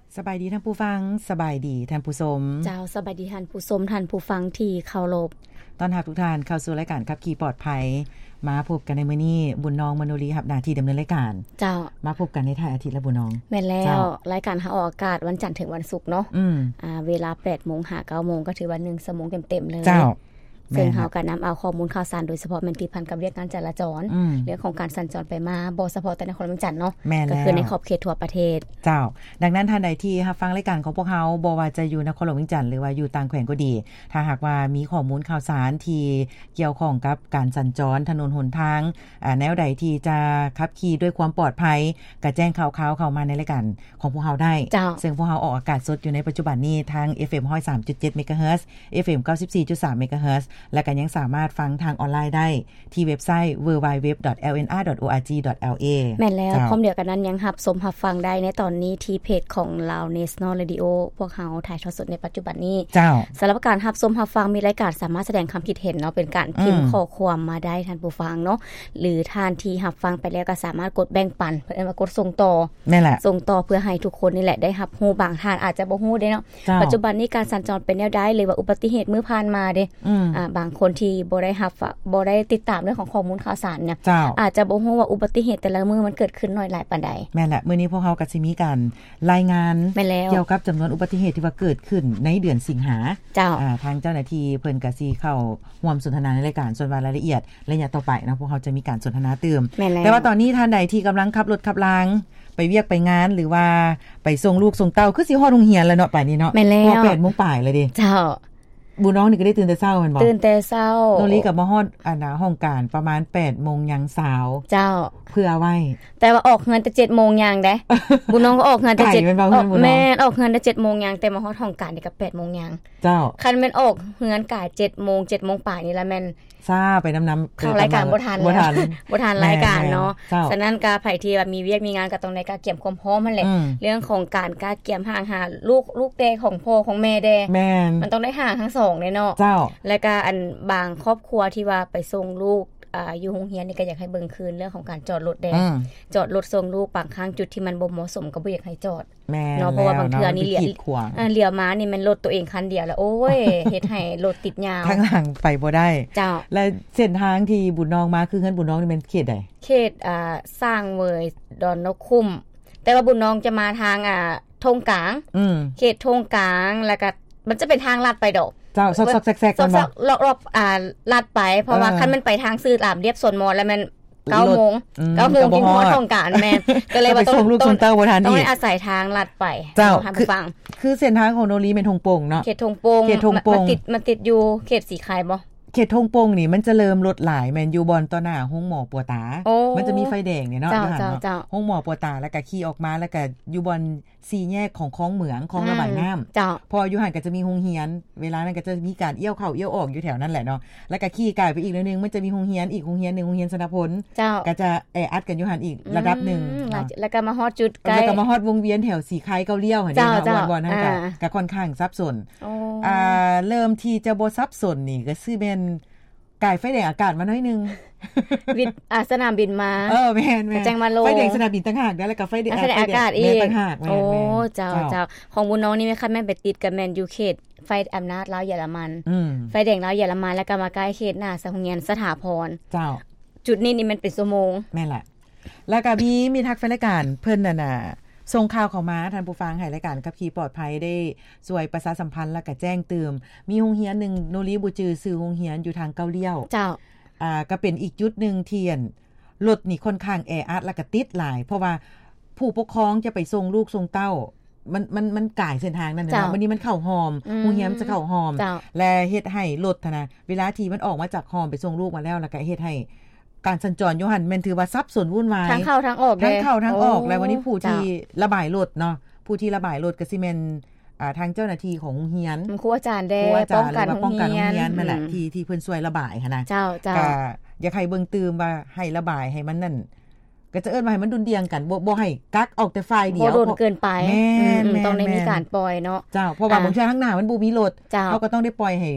สบายดีท่านผู้ฟังสบายดีท่านผู้ชมเจ้าสบายดีท่านผู้ชมท่านผู้ฟังที่เคารพต้อนรับทุกท่านเข้าสู่รายการขับขี่ปลอดภัยมาพบกันในมื้อนี้บุญน้องมโนรีรับหน้าที่ดำเนินรายการเจ้ามาพบกันในท้ายอาทิตย์และบุญน้องแม่นแล้วรายการออกอากาศวันจันทร์ถึงวันศุกร์เนาะเวลา 8:00 น ถึง 9:00 นก็ถือว่า1ชั่วโมงเต็มๆเลยเจ้าซึ่งเฮาก็นําเอาข้อมูลข่าวสารโดยเฉพาะมันที่พันกับเรื่องการจราจรเรื่องของการสัญจรไปมาบ่เฉพาะแต่นครเมืองจันทน์เนาะก็คือในขอบเขตทั่วประเทศเจ้าดังนั้นท่านใดที่รับฟังรายการของพวกเฮาบ่ว่าจะอยู่นครหลวงเวียงจันทน์หรือว่าอยู่ต่างแขวงก็ดีถ้าหากว่ามีข้อมูลข่าวสารที่เกี่ยวข้องกับการสัญจรถนนหนทางแนวใดที่จะขับขี่ด้วยความปลอดภัยก็แจ้งข่าวเข้ามาในรายการของพวกเฮาได้ซึ่งพวกเฮาออกอากาศสดอยู่ในปัจจุบันนี้ทาง FM 103.7 เมกะเฮิรตซ์ FM 94.3 เมกะเฮิรตซ์และก็ยังสามารถฟังทางออนไลน์ได้ที่เว็บไซต์ www.lnr.org.la แม่นแล้วพร้อมเดียวกันนั้นยังรับชมรับฟังได้ในตอนนี้ที่เพจของ Lao National Radio พวกเฮาถ่ายทอดสดในปัจจุบันนี้สำหรับการรับชมรับฟังมีรายการสามารถแสดงความคิดเห็นเนาะเป็นการพิมพ์ข้อความมาได้ท่านผู้ฟังเนาะหรือท่านที่รับฟังไปแล้วก็สามารถกดแบ่งปันเพิ่นว่ากดส่งต่อนั่นแหละส่งต่อเพื่อให้ทุกคนนี่แหละได้รับรู้บางท่านอาจจะบ่ฮู้เด้เนาะปัจจุบันนี้การสัญจรเป็นแนวใดหรือว่าอุบัติเหตุมื้อผ่านมาเด้บางคนที่บ่ได้ติดตามเรื่องของข้อมูลข่าวสารเนี่ยอาจจะบ่ฮู้ว่าอุบัติเหตุแต่ละมื้อมันเกิดขึ้นน้อยหลายปานใดแม่นแหละมื้อนี้พวกเฮาก็สิมีการรายงานเกี่ยวกับจํานวนอุบัติเหตุที่ว่าเกิดขึ้นในเดือนสิงหาทางเจ้าหน้าที่เพิ่นก็สิเข้าร่วมสนทนาในรายการส่วนรายละเอียดระยะต่อไปนะพวกเฮาจะมีการสนทนาเติมแต่ว่าตอนนี้ท่านใดที่กําลังขับรถขับรางไปเวียกไปงานหรือว่าไปส่งลูกส่งเต้าคือสิฮอดโรงเรียนแล้วเนาะป่านนี้เนาะพอ 8:00 นปลายแล้วดิเจ้าบุญน้องนี่ก็ได้ตื่นแต่เช้าแม่นบ่ตื่นแต่เช้าโนรีก็มาฮอดห้องการประมาณ 8:00 นยังเช้าเจ้าเพื่อไว้แต่ว่าออกงานแต่ 7:00 นยังเด้ บุญน้องก็ออกงานแต่ 7:00 นแม่นออกงานแต่ 7:00 นยังแต่มาฮอดห้องการนี่ก็ 8:00 นยังเจ้าคันแม่นออกงานกาย 7:00 น 7:00 นปลายนี่ละแม่นซ่าไปน้ำเข้ารายการบ่ทันรายการเนาะฉะนั้นก็ไผที่ว่ามีเวียกมีงานก็ต้องได้การเตรียมความพร้อมนั่นแหละเรื่องของการการเตรียมหาลูกเต้ของพ่อของแม่แดมันต้องได้หาทั้ง2เนาะแล้วก็อันบางครอบครัวที่ว่าไปส่งลูกอยู่โรงเรียนนี่ก็อยากให้เบิ่งคืนเรื่องของการจอดรถแดจอดรถส่งลูกบางครั้งจุดที่มันบ่เหมาะสมก็บ่อยากให้จอดเนาะเพราะว่าบางเทื่อนี่เลี้ยวมานี่มันรถตัวเองคันเดียวแล้วโอ้ยเฮ็ดให้รถติดยาวข้างหลังไปบ่ได้และเส้นทางที่บุญน้องมาคือเฮือนบุญน้องนี่มันเขตใดเขตสร้างเวยดอนนกคุ้มแต่ว่าบุญน้องจะมาทางทงกลางเขตทงกลางแล้วก็มันจะเป็นทางลัดไปดอกเจ้าซอกๆแซกๆกันบ่รอบลัดไปเพราะว่าคันมันไปทางซื่อเรียบสวนมอแล้วมัน 9:00 น 9:00 นกินฮอดทงการแม่นก็เลยว่าต้องลูกส่งเต้าบ่ทันอีกต้องอาศัยทางลัดไปให้ผู้ฟังคือเส้นทางของโนรีเป็นทงโป่งเนาะเขตทงโป่งมันติดอยู่เขตสีไข่บ่เขตทงโป่งนี่มันจะเริ่มรถหลายแม่นอยู่บอนต่อหน้าโรงหมอปัวตามันจะมีไฟแดงเนี่ยเนาะโรงหมอปัวตาแล้วก็ขี่ออกมาแล้วก็อยู่บอน4แยกของคลองเหมืองคลองระบายน้ำพออยู่หั่นก็จะมีโรงเรียนเวลานั้นก็จะมีการเอี้ยวเข้าเอี้ยวออกอยู่แถวนั้นแหละเนาะแล้วก็ขี่กายไปอีกนิดนึงมันจะมีโรงเรียนอีกโรงเรียนนึงโรงเรียนสนพลก็จะอัดกันอยู่หั่นอีกระดับนึงแล้วก็มาฮอดจุดใกล้แล้วก็มาฮอดวงเวียนแถวสีไข่เกาเลี้ยวหั่นนี่บ่นั่นก็ค่อนข้างซับซ้อนเริ่มที่จะบ่ซับซ้อนนี่ก็คือแม่นกายไฟแดงอากาศมาหน่อยนึงวิทสนามบินมาแม่นๆจังมาลงไฟแดงสนามบินต่างหากแล้วก็ไฟแดงอากาศอีกต่างหากโอ้เจ้าของบุญน้องนี่แม่ค่ะแม่ไปติดกับแม่นอยู่เขตไฟอำนาจลาวเยอรมันไฟแดงลาวเยอรมันแล้วก็มาใกล้เขตหน้าโรงเรียนสถาพรเจ้าจุดนี้นี่มันเป็นชั่วโมงแม่นแหละแล้วก็มีทักแฟนรายการเพิ่นน่ะส่งข่าวเข้ามาท่านผู้ฟังให้รายการขับขี่ปลอดภัยได้ช่วยประชาสัมพันธ์แล้วก็แจ้งเตือนมีโรงเรียนนึงโนรีบ่จื้อชื่อโรงเรียนอยู่ทางเกาเลี้ยวเจ้าก็เป็นอีกจุดนึงที่รถนี่ค่อนข้างแออัดแล้วก็ติดหลายเพราะว่าผู้ปกครองจะไปส่งลูกส่งเต้ามันก่ายเส้นทางนั่นน่ะวันนี้มันเข้าหอมโรงเรียนมันจะเข้าหอมและเฮ็ดให้รถนะเวลาที่มันออกมาจากหอมไปส่งลูกมาแล้วแล้วก็เฮ็ดให้การสัญจรอยู่หั่นแม่นถือว่าซับซ้อนวุ่นวายทั้งเข้าทั้งออกทั้งเข้าทั้งออกแล้ววันนี้ผู้ที่ระบายรถเนาะผู้ที่ระบายรถก็สิแม่นทางเจ้าหน้าที่ของโรงเรียนครูอาจารย์ได้ป้องกันโรงเรียนนั่นแหละที่เพิ่นช่วยระบายหั่นน่ะเจ้าก็อยากให้เบิ่งตื่มว่าให้ระบายให้มันนั่นก็จะเอิ้นว่าให้มันดุลเดียงกันบ่ให้กักออกแต่ฝ่ายเดียวบ่โดนเกินไปต้องได้มีการปล่อยเนาะเจ้าเพราะว่าบางเทื่อข้างหน้ามันบ่มีรถเฮาก็ต้องได้ปล่อยให้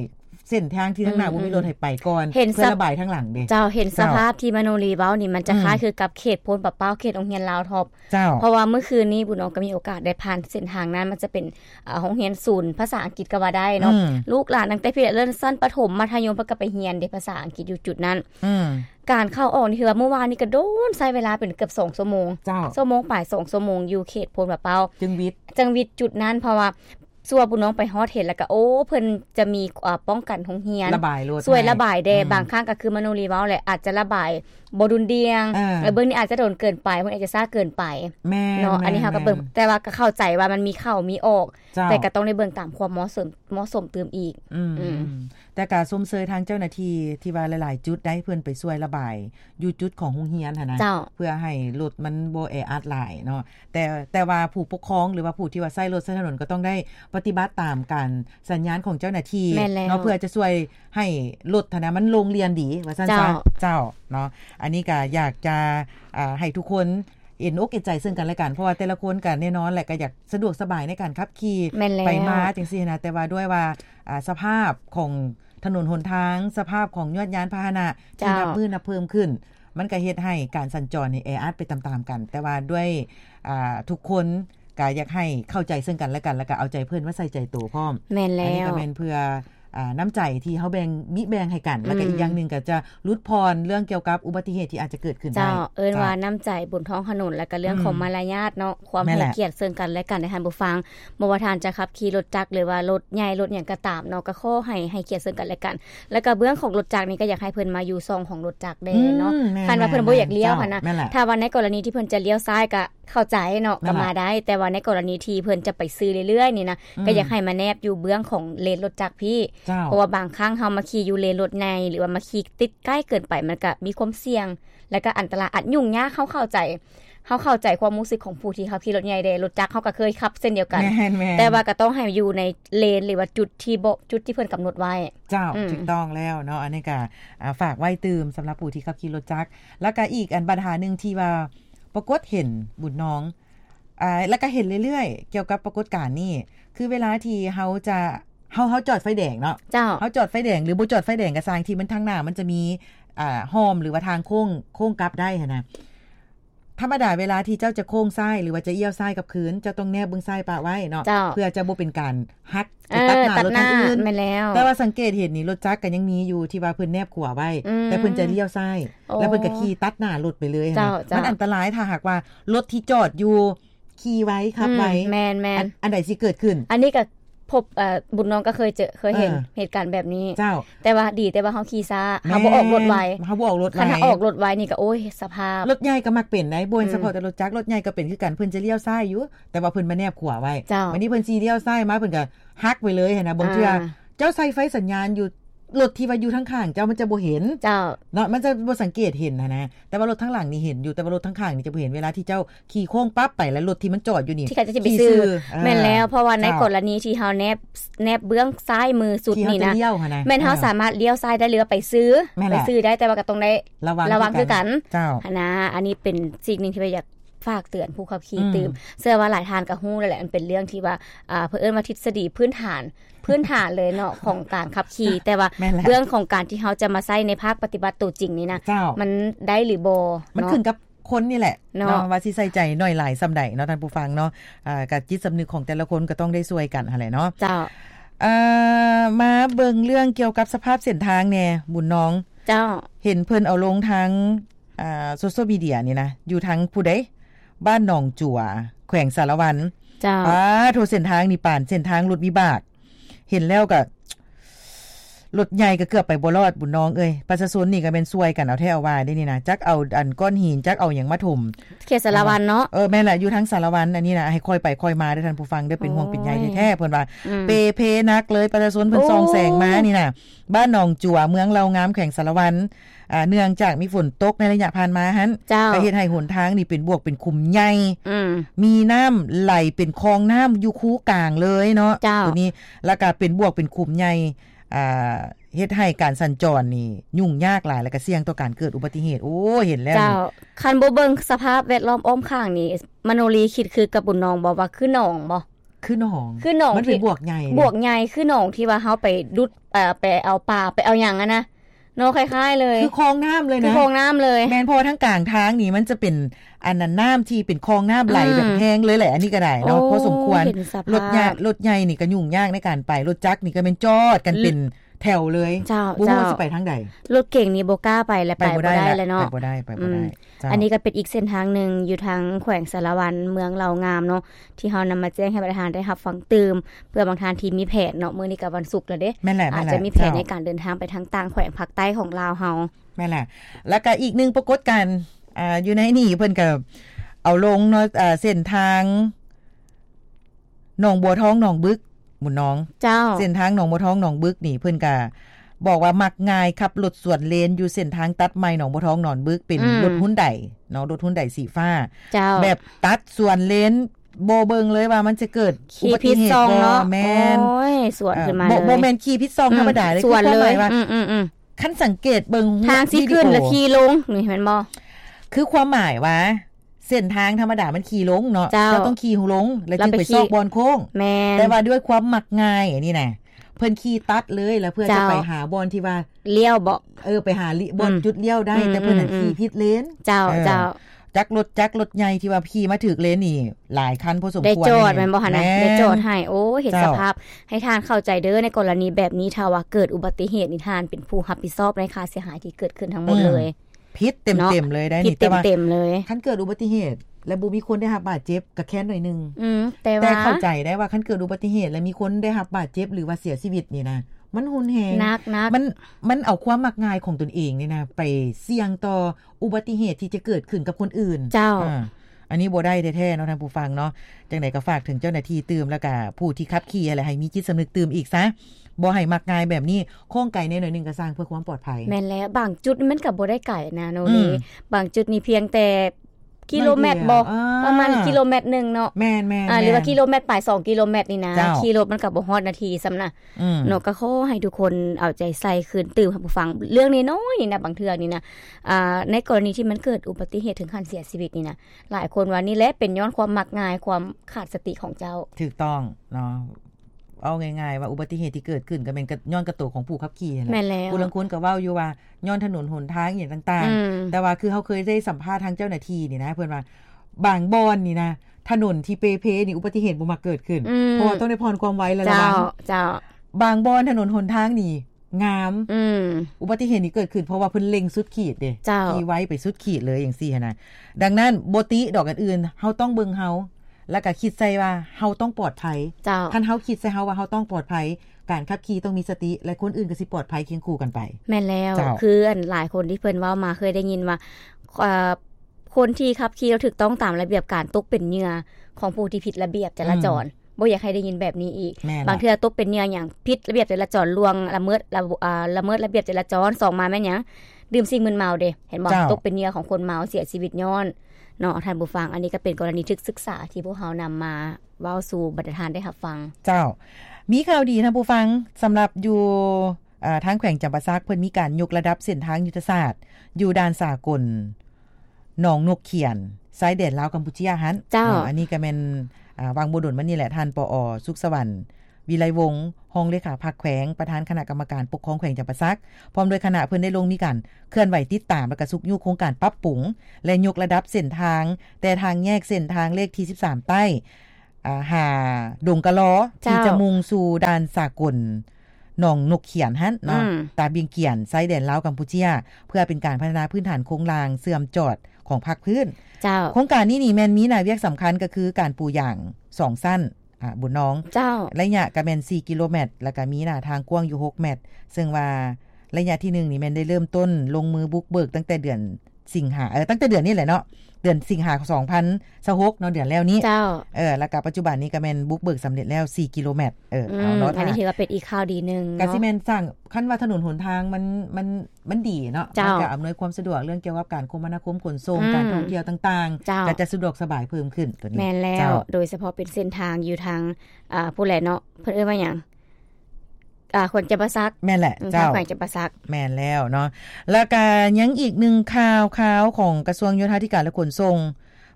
เส้นทางที่ทางหน้าบ่มีรถให้ไปก่อนเพื่อระบายทางหลังเด้เจ้าเห็นสภาพที่มโนรีเว้านี่มันจะคล้ายคือกับเขตโพนปะเป้าเขตโรงเรียนลาวท็อปเพราะว่าเมื่อคืนนี้บุญน้องก็มีโอกาสได้ผ่านเส้นทางนั้นมันจะเป็นโรงเรียนศูนย์ภาษาอังกฤษก็ว่าได้เนาะลูกหลานตั้งแต่พี่เริ่มสั้นประถมมัธยมเพิ่นก็ไปเรียนภาษาอังกฤษอยู่จุดนั้นการเข้าออกนี่คือว่าเมื่อวานนี้ก็โดนใช้เวลาเป็นเกือบ2ชั่วโมงชั่วโมงปลาย2ชั่วโมงอยู่เขตโพนปะเป้าจังวิทย์จุดนั้นเพราะว่าสัวบุญน้องไปฮอดเห็นแล้วก็โอ้เพิ่นจะมีป้องกันโรงเรียนระบายรถช่วยระบายได้บางครั้งก็คือมโนรีเว้าแหละอาจจะระบายบ่รุนเดียงเบิ่งนี่อาจจะโดนเกินไปเพิ่นอาจจะซ่าเกินไปเนาะอันนี้เฮาก็เบิ่งแต่ว่าก็เข้าใจว่ามันมีเข้ามีออกแต่ก็ต้องได้เบิ่งตามความเหมาะสมเติมอีกแต่ก็สมเสยทางเจ้าหน้าที่ที่ว่าหลายๆจุดได้เพิ่นไปช่วยระบายอยู่จุดของโรงเรียนหั่นนะเพื่อให้รถมันบ่แออัดหลายเนาะแต่ว่าผู้ปกครองหรือว่าผู้ที่ว่าใช้รถใช้ถนนก็ต้องได้ปฏิบัติตามการสัญญาณของเจ้าหน้าที่เนาะเพื่อจะช่วยให้รถนะมันโรงเรียนดีว่าซั่นซะเจ้าเนาะอันนี้ก็อยากจะให้ทุกคนเอ็นอกเอ็นใจซึ่งกันและกันเพราะว่าแต่ละคนก็แน่นอนแหละก็อยากสะดวกสบายในการขับขี่ไปมาจังซี่นะแต่ว่าด้วยว่าสภาพของถนนหนทางสภาพของยอดยานพาหนะที่นับมือนับเพิ่มขึ้นมันก็เฮ็ดให้การสัญจรนี่แออัดไปตามๆกันแต่ว่าด้วยทุกคนก็อยากให้เข้าใจซึ่งกันและกันแล้วก็เอาใจเพิ่นว่าใส่ใจตัวพร้อมแม่นแล้วอันนี้ก็แม่นเพื่อน้ำใจที่เขาแบ่งให้กันแล้วก็อีกอย่างนึงก็จะลดพรเรื่องเกี่ยวกับอุบัติเหตุที่อาจจะเกิดขึ้นได้เอิ้นว่าน้ำใจบนท้องถนนแล้วก็เรื่องของมารยาทเนาะความให้เกียรติซึ่งกันและกันในท่านผู้ฟังบ่ว่าท่านจะขับขี่รถจักรหรือว่ารถใหญ่รถหยังก็ตามเนาะก็ขอให้เกียรติซึ่งกันและกันแล้วก็เบื้องของรถจักรนี่ก็อยากให้เพิ่นมาอยู่ซองของรถจักรได้เนาะคันว่าเพิ่นบ่อยากเลี้ยวหั่นนะถ้าว่าในกรณีที่เพิ่นจะเลี้ยวซ้ายก็เข้าใจเนาะก็มาได้แต่ว่าในกรณีที่เพิ่นจะไปซื้อเรื่อยๆนี่นะก็อยากให้มาแนบอยู่เบื้องของเลนรถจักรพี่เพราะว่าบางครั้งเฮามาขี่อยู่เลนรถในหรือว่ามาขี่ติดใกล้เกินไปมันก็มีความเสี่ยงและก็อันตรายอาจยุ่งยากเข้าใจความรู้สึกของผู้ที่เขาขี่รถใหญ่เด้รถจักรเฮาก็เคยขับเส้นเดียวกันแต่ว่าก็ต้องให้อยู่ในเลนหรือว่าจุดที่เพิ่นกำหนดไว้เจ้าถูกต้องแล้วเนาะอันนี้ก็ฝากไว้ตื่มสำหรับผู้ที่ขับขี่รถจักรแล้วก็อีกอันปัญหานึงที่ว่าปรากฏเห็นบุญน้องแล้วก็เห็นเรื่อยๆเกี่ยวกับปรากฏการณ์นี้คือเวลาที่เฮาจอดไฟแดงเนาะเฮาจอดไฟแดงหรือบ่จอดไฟแดงก็สร้างที่มันทางหน้ามันจะมีหอมหรือว่าทางโค้งกลับได้หั่นน่ะธรรมดาเวลาที่เจ้าจะโค้งซ้ายหรือว่าจะเอี้ยวซ้ายกับคืนเจ้าต้องแนบเบิ่งซ้ายปะไว้เนาะเพื่อจะบ่เป็นการหักตัดหน้ารถทางอื่นแต่ว่าสังเกตเห็นนี่รถจักรก็ยังมีอยู่ที่ว่าเพิ่นแนบขวาไว้แต่เพิ่นจะเลี้ยวซ้ายแล้วเพิ่นก็ขี่ตัดหน้ารถไปเลยมันอันตรายถ้าหากว่ารถที่จอดอยู่ขี่ไว้ขับไว้แม่นอันใดสิเกิดขึ้นอันนี้ก็พบบุญน้องก็เคยเห็นเหตุการณ์แบบนี้แต่ว่าดีแต่ว่าเฮาขี่ช้าเฮาบ่ออกรถไวคันออกรถไวนี่ก็โอ้ยสภาพรถใหญ่ก็มักเป็นได้บ่เฉพาะแต่รถจักรรถใหญ่ก็เป็นคือกันเพิ่นจะเลี้ยวซ้ายอยู่แต่ว่าเพิ่นมาแนบขวาไว้วันนี้เพิ่นสิเลี้ยวซ้ายมาเพิ่นก็ฮักไปเลยหั่นน่ะบางเทื่อเจ้าใส่ไฟสัญญาณอยู่รถที่ว่าอยู่ทางข้างเจ้ามันจะบ่เห็นเนาะมันจะบ่สังเกตเห็นนะแต่ว่ารถทางหลังนี่เห็นอยู่แต่ว่ารถทางข้างนี่จะบ่เห็นเวลาที่เจ้าขี่โค้งปั๊บไปแล้วรถที่มันจอดอยู่นี่ที่เขาจะไปซื้อแม่นแล้วเพราะว่าในกรณีที่เฮาแนบเบื้องซ้ายมือสุดนี่นะแม่นเฮาสามารถเลี้ยวซ้ายได้หรือไปซื้อได้แต่ว่าก็ต้องได้ระวังคือกันนะอันนี้เป็นสิ่งนึงที่อยากฝากเตือนผู้ขับขี่ตื่มเชื่อว่าหลายท่านก็ฮู้นั่นแหละมันเป็นเรื่องที่ว่าเพิ่นว่าทฤษฎีพื้นฐานเลยเนาะของการขับขี่แต่ว่าเรื่องของการที่เฮาจะมาใช้ในภาคปฏิบัติตัวจริงนี่นะมันได้หรือบ่มันขึ้นกับคนนี่แหละเนาะว่าสิใส่ใจน้อยหลายซำใดเนาะท่านผู้ฟังเนาะกับจิตสำนึกของแต่ละคนก็ต้องได้ช่วยกันหั่นแหละเนาะเจ้ามาเบิ่งเรื่องเกี่ยวกับสภาพเส้นทางแน่บุญน้องเจ้าเห็นเพิ่นเอาลงทางโซเชียลมีเดียนี่นะอยู่ทางผู้ใดบ้านหนองจั่วแขวงสารวันเจ้าโทรเส้นทางนี่ป่านเส้นทางรถวิบากเห็นแล้วก็รถใหญ่ก็เกือบไปบ่รอดบุญน้องเอ้ยประชาชนนี่ก็เป็นซวยกันเอาแท้เอาว่าได้นี่นะจักเอาอันก้อนหินจักเอาหยังมาถมเขตสารวันเนาะแม่นแหละอยู่ทางสารวันอันนี้นะให้ค่อยไปค่อยมาเด้อท่านผู้ฟังเด้อเป็นห่วงเป็นใยแท้ๆเพิ่นว่าเพนักเลยประชาชนเพิ่นส่องแสงมานี่นะบ้านหนองจั่วเมืองเลางามแขวงสารวันเนื่องจากมีฝนตกในระยะผ่านมาหั่นก็เฮ็ดให้หนทางนี่เป็นบวกเป็นขุมใหญ่มีน้ำไหลเป็นคลองน้ำอยู่คูกลางเลยเนาะตัวนี้แล้วก็เป็นบวกเป็นขุมใหญ่เฮ็ดให้การสัญจรนี่ยุ่งยากหลายแล้วก็เสี่ยงต่อการเกิดอุบัติเหตุโอ้เห็นแล้วคันบ่เบิ่งสภาพแวดล้อมอ้อมข้างนี่มโนรีคิดคือกับบุญน้องบ่ว่าคือหนองบ่คือหนองมันเป็นบวกใหญ่คือหนองที่ว่าเฮาไปดุดไปเอาปลาไปเอาหยังอ่ะนะเนาะคล้ายๆเลยคือคลองน้ำเลยนะคือคลองน้ำเลยแม่นพอทั้งกลางทางนี่มันจะเป็นอันนั้นน้ำที่เป็นคลองน้ำไหลแบบแห้งเลยแหละอันนี้ก็ได้เนาะพอสมควรรถใหญ่นี่ก็ยุ่งยากในการไปรถจักรนี่ก็เป็นจอดกันเป็นแถวเลยบ่ฮู้สิไปทางใดรถเก่งนี่บ่กล้าไปและไปบ่ได้แล้วเนาะไปบ่ได้อันนี้ก็เป็นอีกเส้นทางนึงอยู่ทางแขวงสารวันเมืองเหล่างามเนาะที่เฮานำมาแจ้งให้ประธานได้รับฟังตื่มเพื่อบางท่านที่มีแผนเนาะมื้อนี้ก็วันศุกร์แล้วเด้อาจจะมีแผนในการเดินทางไปทางต่างแขวงภาคใต้ของลาวเฮาแม่นแหละแล้วก็อีกนึงปรากฏการณ์อยู่ในนี่เพิ่นก็เอาลงเนาะเส้นทางหนองบัวทองหนองบึกหมู่น้องเจ้าเส้นทางหนองบัวทองหนองบึกนี่เพิ่นก็บอกว่ามักง่ายขับรถสวนเลนอยู่เส้นทางตัดใหม่หนองบัวทองหนองบึกเป็นรถหุ้นใดเนาะรถหุ้นใดสีฟ้าแบบตัดสวนเลนบ่เบิ่งเลยว่ามันจะเกิดอุบัติเหตุบ่แม่นโอ้ยสวนขึ้นมาเลยบ่แม่นขี่พิษซองธรรมดาเลยคือความหมายว่าคันสังเกตเบิ่งทางสิขึ้นแล้วขี่ลงนี่แม่นบ่คือความหมายว่าเส้นทางธรรมดามันขี่ลงเนาะเราต้องขี่ลงแล้วจึงไปซอกบอนโค้งแต่ว่าด้วยความมักง่ายนี่น่ะเพิ่นขี่ตัดเลยแล้วเพื่อจะไปหาบอนที่ว่าเลี้ยวบ่ไปหาบอนจุดเลี้ยวได้แต่เพิ่นน่ะขี่ผิดเลนเจ้าจักรถใหญ่ที่ว่าขี่มาถึกเลนนี่หลายคันพอสมควรได้จอดแม่นบ่หั่นน่ะได้จอดให้โอ้เห็นสภาพให้ทานเข้าใจเด้อในกรณีแบบนี้ถ้าว่าเกิดอุบัติเหตุนี่ทานเป็นผู้รับผิดชอบในค่าเสียหายที่เกิดขึ้นทั้งหมดเลยผิดเต็มๆเลยได้นี่แต่ว่าเต็มๆเลยคันเกิดอุบัติเหตุแล้วบ่มีคนได้รับบาดเจ็บก็แค่หน่อยนึงแต่เข้าใจได้ว่าคันเกิดอุบัติเหตุแล้วมีคนได้รับบาดเจ็บหรือว่าเสียชีวิตนี่นะมันหุนแฮงมันเอาความมักง่ายของตนเองนี่นะไปเสี่ยงต่ออุบัติเหตุที่จะเกิดขึ้นกับคนอื่นเจ้าอันนี้บ่ได้แท้ๆเนาะท่านผู้ฟังเนาะจังได๋ก็ฝากถึงเจ้าหน้าที่ตื่มแล้วก็ผู้ที่ขับขี่อะไรให้มีจิตสำนึกตื่มอีกซะบ่ให้มักง่ายแบบนี้โค้งไกลแน่หน่อยนึงก็สร้างเพื่อความปลอดภัยแม่นแล้วบางจุดมันก็บ่ได้ไกลนะโนนี่บางจุดนี่เพียงแต่กิโลเมตรบ่ประมาณกิโลเมตรนึงเนาะแม่นๆหรือว่ากิโลเมตรปลาย2กิโลเมตรนี่นะขี่รถมันก็บ่ฮอดนาทีซ้ำนะเนาะก็ขอให้ทุกคนเอาใจใส่คืนตื่มให้ผู้ฟังเรื่องน้อยๆนี่นะบางเทื่อนี่นะในกรณีที่มันเกิดอุบัติเหตุถึงขั้นเสียชีวิตนี่นะหลายคนว่านี่แหละเป็นย้อนความมักง่ายความขาดสติของเจ้าถูกต้องเนาะเอาง่ายๆว่าอุบัติเหตุที่เกิดขึ้นก็เป็นย้อนกระตุกของผู้ขับขี่นั่นแหละผู้ลางคนก็เว้าอยู่ว่าย้อนถนนหนทางอย่างต่างๆแต่ว่าคือเขาเคยได้สัมภาษณ์ทางเจ้าหน้าที่นี่นะเพิ่นว่าบางบอนนี่นะถนนที่เปนี่อุบัติเหตุบ่มักเกิดขึ้นเพราะว่าต้องได้พรความไวและระวังเจ้าบางบอนถนนหนทางนี่งามอุบัติเหตุนี้เกิดขึ้นเพราะว่าเพิ่นเล็งสุดขีดเด้ขี่ไว้ไปสุดขีดเลยอย่างซี่หั่นน่ะดังนั้นบ่ติดอกอื่นๆเฮาต้องเบิ่งเฮาแล้วก็คิดใส่ว่าเฮาต้องปลอดภัยคันเฮาคิดใส่เฮาว่าเฮาต้องปลอดภัยการขับขี่ต้องมีสติและคนอื่นก็สิปลอดภัยเคียงคู่กันไปแม่นแล้วคือหลายคนที่เพิ่นเว้ามาเคยได้ยินว่าคนที่ขับขี่แล้วถูกต้องตามระเบียบการตกเป็นเหยื่อของผู้ที่ผิดระเบียบจราจรบ่อยากให้ได้ยินแบบนี้อีกบางเทื่อตกเป็นเหยื่อหยังผิดระเบียบจราจรล่วงละเมิดระเบียบจราจร2มาแม่นหยังดื่มสิ่งมึนเมาเด้เห็นบ่ตกเป็นเหยื่อของคนเมาเสียชีวิตย้อนเนาะท่านผู้ฟังอันนี้ก็เป็นกรณีศึกษาที่พวกเรานำมาเว้าสู่บรรดาท่านได้รับฟังเจ้ามีข่าวดีท่านผู้ฟังสำหรับอยู่ทางแขวงจำปาสักเพิ่นมีการยกระดับเส้นทางยุทธศาสตร์อยู่ด่านสากลหนองนกเขียนชายแดนลาวกัมพูชีหั่นอันนี้ก็แม่นวางบ่ดลมันนี่แหละท่านปอ.สุขสวรรค์วิไลวงศ์รองเลขาพรรคแขวงประธานคณะกรรมการปกครองแขวงจำปาสักพร้อมโดยคณะเพิ่นได้ลงมีการเคลื่อนไหวติดตามและก็สุกยุโครงการปรับปรุงและยกระดับเส้นทางแต่ทางแยกเส้นทางเลขที่13ใต้หาดงกะล้อที่จะมุ่งสู่ด่านสากลหนองนกเขียนหั่นเนาะตาเบียงเกียนชายแดนลาวกัมพูชีเพื่อเป็นการพัฒนาพื้นฐานโครงรางเสื่อมจอดของภาคพื้นโครงการนี้นี่แม่นมีหน้าเวียกสำคัญก็คือการปูอย่าง2สั้นบุญน้องระยะก็แม่น4กิโลเมตรแล้วก็มีหน้าทางกว้างอยู่6เมตรซึ่งว่าระยะที่1นี่แม่นได้เริ่มต้นลงมือบุกเบิกตั้งแต่เดือนสิงหาตั้งแต่เดือนนี้แหละเนาะเดือนสิงหาคม2026เนาะเดือนแล้วนี้แล้วก็ปัจจุบันนี้ก็แม่นบุกเบิกสำเร็จแล้ว4กิโลเมตรเอาเนาะอันนี้ถือว่าเป็นอีกข่าวดีนึงก็สิแม่นสร้างคันว่าถนนหนทางมันดีเนาะมันก็อำนวยความสะดวกเรื่องเกี่ยวกับการคมนาคมขนส่งการท่องเที่ยวต่างๆก็จะสะดวกสบายเพิ่มขึ้นตัวนี้แม่นแล้วโดยเฉพาะเป็นเส้นทางอยู่ทางผู้แลเนาะเพิ่นเอิ้นว่าหยังคนจำปาสักแม่นแหละเจ้าแขวงจำปาสักแม่นแล้วเนาะแล้วก็ยังอีก1ข่าวของกระทรวงโยธาธิการและขนส่งพ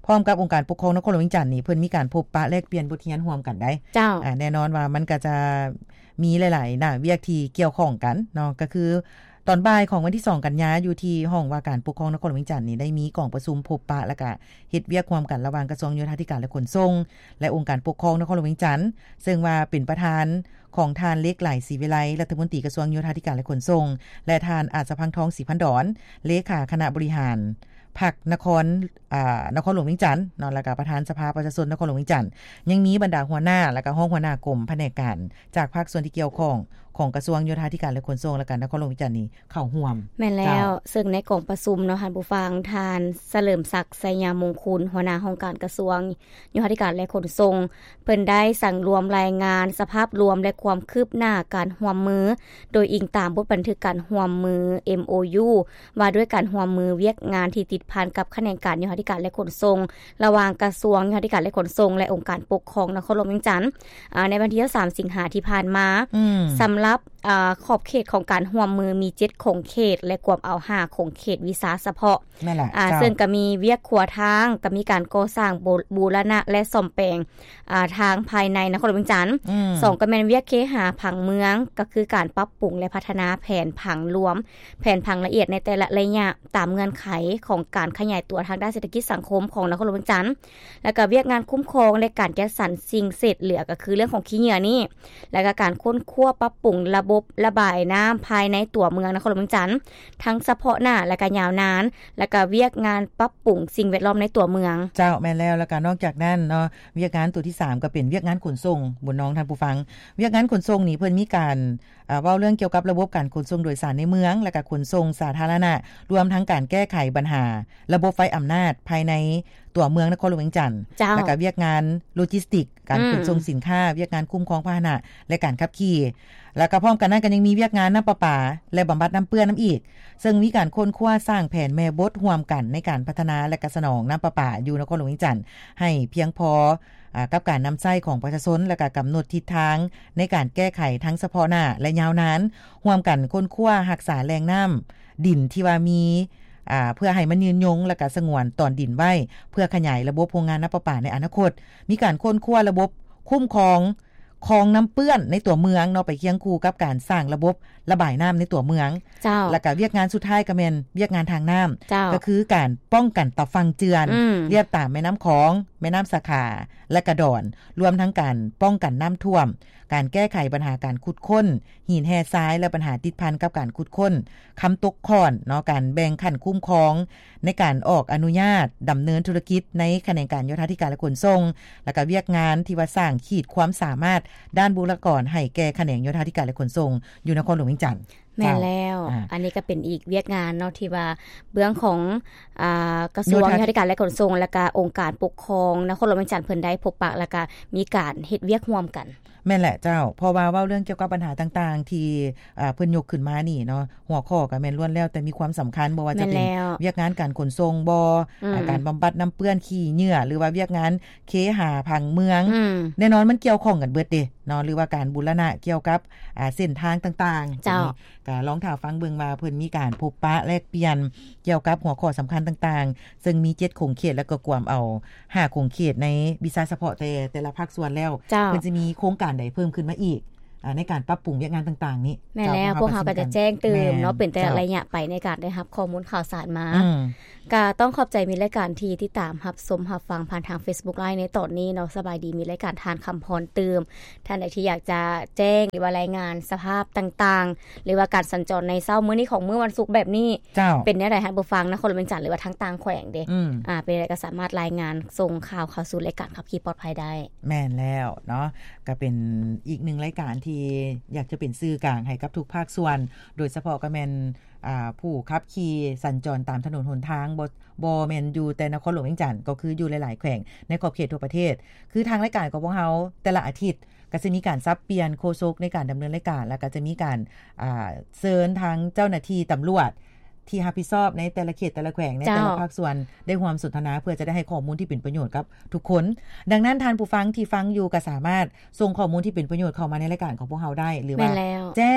พร้อมกับองค์การปกครองนครหลวงเวียงจันทน์นี่เพิ่นมีการพบปะแลกเปลี่ยนบทเรียนร่วมกันได้เจ้าแน่นอนว่ามันก็จะมีหลายๆเวียกที่เกี่ยวข้องกันเนาะก็คือตอนบ่ายของวันที่2กันยายนอยู่ที่ห้องว่าการปกครองนครหลวงเวียงจันทน์นี่ได้มีกองประชุมพบปะแล้วก็เฮ็ดเวียกร่วมกันระหว่างกระทรวงโยธาธิการและขนส่งและองค์การปกครองนครหลวงเวียงจันทน์ซึ่งว่าเป็นประธานของทานเล็กไหลศรีวิไลรัฐมนตรีกระทรวงโยธาธิการและขนส่งและทานอาจพังทองศรีพันดอนเลขาคณะบริหารพรรคนครหลวงเวียงจันทน์เนาะแล้วก็ประธานสภาประชาชนนครหลวงเวียงจันทน์ยังมีบรรดาหัวหน้าแล้วก็ห้องหัวหน้ากรมแผนกการจากภาคส่วนที่เกี่ยวข้องของกระทรวงโยธาธิการและขนส่งและการนครหลวงเวียงจันทน์นี่เข้าร่วมแม่นแล้วซึ่งในกองประชุมเนาะท่านผู้ฟังทานเฉลิมศักดิ์ไสยามงคลหัวหน้าห้องการกระทรวงโยธาธิการและขนส่งเพิ่นได้สั่งรวมรายงานสภาพรวมและความคืบหน้าการร่วมมือโดยอิงตามบทบันทึกการร่วมมือ MOU ว่าด้วยการร่วมมือเวียกงานที่ติดพันกับแขนงการโยธาธิการและขนส่งระหว่างกระทรวงโยธาธิการและขนส่งและองค์การปกครองนครหลวงเวียงจันทน์ในวันที่3สิงหาคมที่ผ่านมาสำหรับขอบเขตของการร่วมมือมี7โขงเขตและกวมเอา5โขงเขตวิสาเฉพาะซึ่งก็มีเวียกขัวทางก็มีการก่อสร้างบูรณะและซ่อมแปลงทางภายในนครหลวงเวียงจันทน์2ก็แม่นเวียกเคหะผังเมืองก็คือการปรับปรุงและพัฒนาแผนผังรวมแผนผังละเอียดในแต่ละระยะตามเงื่อนไขของการขยายตัวทางด้านเศรษฐกิจสังคมของนครหลวงเวียงจันทน์แล้วก็เวียกงานคุ้มครองและการจัดสรรสิ่งเศษเหลือก็คือเรื่องของขี้เหงื่อนี่แล้วก็การค้นคว้าปรับปรุงระบบระบายน้ำภายในตัวเมืองนครหลวงเวียงจันทน์ทั้งเฉพาะหน้าและก็ยาวนานแล้วก็เวียกงานปรับปรุงสิ่งแวดล้อมในตัวเมืองเจ้าแม่นแล้วแล้วก็นอกจากนั้นเนาะเวียกงานตัวที่3ก็เป็นเวียกงานขนส่งบุญน้องท่านผู้ฟังเวียกงานขนส่งนี่เพิ่นมีการเว้าเรื่องเกี่ยวกับระบบการขนส่งโดยสารในเมืองและก็ขนส่งสาธารณะรวมทั้งการแก้ไขปัญหาระบบไฟอำนาจภายในตัวเมืองนครหลวงเวียงจันทน์แล้วก็เวียกงานโลจิสติกการขนส่งสินค้าเวียกงานคุ้มครองพาหนะและการขับขี่แล้วก็พร้อมกันนั้นก็ยังมีเวียกงานน้ำประปาและบำบัดน้ำเปื้อนน้ำอีกซึ่งมีการค้นคว้าสร้างแผนแม่บทร่วมกันในการพัฒนาและก็สนองน้ำประปาอยู่นครหลวงเวียงจันทน์ให้เพียงพอกับการนำใช้ของประชาชนและก็กำหนดทิศทางในการแก้ไขทั้งเฉพาะหน้าและยาวนานร่วมกันค้นคว้ารักษาแหล่งน้ำดินที่ว่ามีเพื่อให้มันยืนยงและก็สงวนตอนดินไว้เพื่อขยายระบบโรงงานน้ำประปาในอนาคตมีการค้นคว้าระบบคุ้มครองคลองน้ำเปื้อนในตัวเมืองเนาะไปเคียงคู่กับการสร้างระบบระบายน้ำในตัวเมืองแล้วก็เวียกงานสุดท้ายก็แม่นเวียกงานทางน้ำก็คือการป้องกันตะฟังเจือนเรียบตามแม่น้ำของแม่น้ำสาขาและกระดอนรวมทั้งการป้องกันน้ำท่วมการแก้ไขปัญหาการขุดค้นหินแห่ทรายและปัญหาติดพันกับการขุดค้นคำตกค้อนเนาะการแบ่งขั้นคุ้มครองในการออกอนุญาตดำเนินธุรกิจในแขนงการโยธาธิการและขนส่งและก็เวียกงานที่ว่าสร้างขีดความสามารถด้านบุคลากรให้แก่แขนงโยธาธิการและขนส่งอยู่นครหลวงเวียงจันทน์แม่แล้วอันนี้ก็เป็นอีกเวียกงานเนาะที่ว่าเบื้องของกระทรวงโยธาธิการและขนส่งและก็องค์การปกครองนครหลวงเวียงจันทน์เพิ่นได้พบปะแล้วก็มีการเฮ็ดเวียกร่วมกันแม่นแหละเจ้าเพราะว่าเว้าเรื่องเกี่ยวกับปัญหาต่างๆที่เพิ่นยกขึ้นมานี่เนาะหัวข้อก็แม่นล้วนแล้วแต่มีความสำคัญบ่ว่าจะเป็นเวียกงานการขนส่งบ่การบำบัดน้ำเปื้อนขี้เหงื่อหรือว่าเวียกงานเคหะผังเมืองแน่นอนมันเกี่ยวข้องกันเบิดเด้เนาะหรือว่าการบูรณะเกี่ยวกับเส้นทางต่างๆเจ้าก็ลองถามฟังเบิ่งว่าเพิ่นมีการพบปะแลกเปลี่ยนเกี่ยวกับหัวข้อสำคัญต่างๆซึ่งมี7โขงเขตแล้วก็กวมเอา5โขงเขตในวิสาเฉพาะแต่ละภาคส่วนแล้วเพิ่นจะมีโครงการใดเพิ่มขึ้นมาอีกในการปรับปรุงเวียกงานต่างๆนี้แม่แล้วพวกเขาก็จะแจ้งเตือนเนาะเป็นแต่ระยะไปในการได้รับข้อมูลข่าวสารมาก็ต้องขอบใจมีรายการที่ติดตามรับชมรับฟังผ่านทาง Facebook Live ในตอนนี้เนาะสบายดีมีรายการทานคำพรเติมท่านใดที่อยากจะแจ้งหรือว่ารายงานสภาพต่างๆหรือว่าการสัญจรในเช้ามื้อนี้ของมื้อวันศุกร์แบบนี้เป็นแนวใดให้ผู้ฟังนครหลวงเวียงจันทน์หรือว่าทั้งต่างแขวงเด้เป็นอะไรก็สามารถรายงานส่งข่าวเข้าสู่รายการขับขี่ปลอดภัยได้แม่นแล้วเนาะก็เป็นอีกหนึ่งรายการที่อยากจะเป็นสื่อกลางให้กับทุกภาคส่วนโดยเฉพาะก็แม่นผู้ขับขี่สัญจรตามถนนหนทางบ่แม่นอยู่แต่นครหลวงเวียงจันทน์ก็คืออยู่หลายๆแขวงในขอบเขตทั่วประเทศคือทางรายการของพวกเฮาแต่ละอาทิตย์ก็จะมีการซับเปลี่ยนโฆษกในการดำเนินรายการแล้วก็จะมีการเชิญทางเจ้าหน้าที่ตำรวจที่รับผิดชอบในแต่ละเขตแต่ละแขวงในแต่ละภาคส่วนได้ร่วมสนทนาเพื่อจะได้ให้ข้อมูลที่เป็นประโยชน์กับทุกคนดังนั้นท่านผู้ฟังที่ฟังอยู่ก็สามารถส่งข้อมูลที่เป็นประโยชน์เข้ามาในรายการของพวกเราได้หรือว่าแจ้ง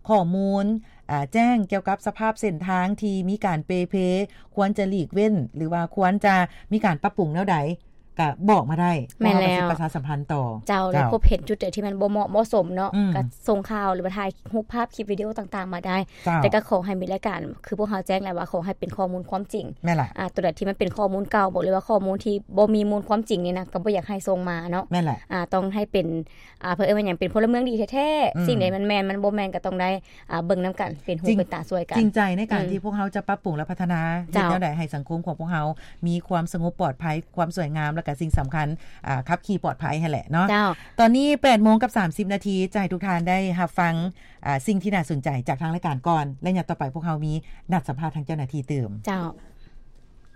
ข้อมูลแจ้งเกี่ยวกับสภาพเส้นทางที่มีการเปเพควรจะหลีกเว้นหรือว่าควรจะมีการปรับปรุงแนวใดก็บอกมาได้แม่นแล้วประชาสัมพันธ์ต่อเจ้าแล้วพบเห็นจุดใดที่มันบ่เหมาะบ่สมเนาะก็ส่งข่าวหรือว่าถ่ายรูปภาพคลิปวิดีโอต่างๆมาได้แต่ก็ขอให้มีรายการคือพวกเฮาแจ้งแล้วว่าขอให้เป็นข้อมูลความจริงแม่นล่ะตัวใดที่มันเป็นข้อมูลเก่าบอกเลยว่าข้อมูลที่บ่มีมูลความจริงนี่นะก็บ่อยากให้ส่งมาเนาะแม่นล่ะต้องให้เป็นเพิ่นว่าหยังเป็นพลเมืองดีแท้ๆสิ่งใดมันแม่นมันบ่แม่นก็ต้องได้เบิ่งนำกันเป็นหูเป็นตาช่วยกันจริงใจในการที่พวกเฮาจะปรับปรุงและพัฒนาเฮ็ดแนวใดให้สังคมของพวกเฮามีความสงบปลอดภัยความสวยงามและก็สิ่งสำคัญขับขี่ปลอดภัยให้แหละเนาะตอนนี้ 8:30 น.จะให้ทุกท่านได้รับฟังสิ่งที่น่าสนใจจากทางรายการก่อนและอย่างต่อไปพวกเฮามีนัดสัมภาษณ์ทางเจ้าหน้าที่เติมเจ้า